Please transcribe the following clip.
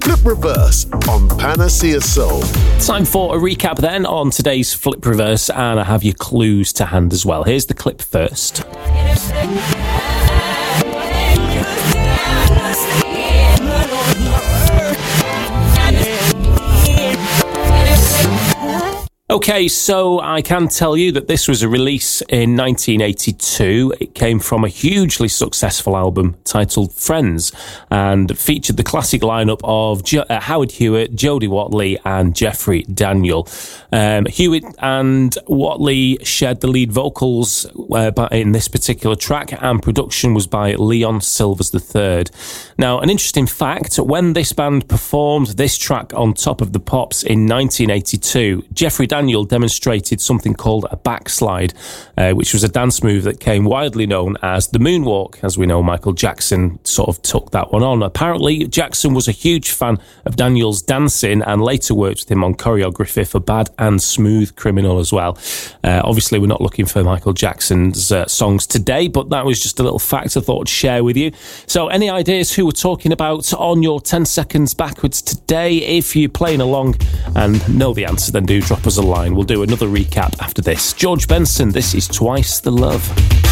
Flip Reverse on Panacea Soul. Time for a recap then on today's Flip Reverse, and I have your clues to hand as well. Here's the clip first. Okay, so I can tell you that this was a release in 1982. It came from a hugely successful album titled Friends and featured the classic lineup of Howard Hewitt, Jody Watley and Jeffrey Daniel. Hewitt and Watley shared the lead vocals in this particular track, and production was by Leon Silvers III. Now, an interesting fact, when this band performed this track on Top of the Pops in 1982, Jeffrey Daniel demonstrated something called a backslide, which was a dance move that came widely known as the moonwalk. As we know, Michael Jackson sort of took that one on. Apparently, Jackson was a huge fan of Daniel's dancing and later worked with him on choreography for Bad and Smooth Criminal as well. Obviously, we're not looking for Michael Jackson's songs today, but that was just a little fact I thought I'd share with you. So any ideas who we're talking about on your 10 seconds backwards today? If you're playing along and know the answer, then do drop us a line. We'll do another recap after this. George Benson, this is Twice the Love.